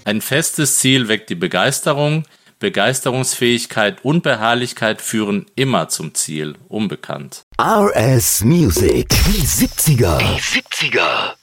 Ein festes Ziel weckt die Begeisterung. Begeisterungsfähigkeit und Beharrlichkeit führen immer zum Ziel, unbekannt. RS Music, die 70er.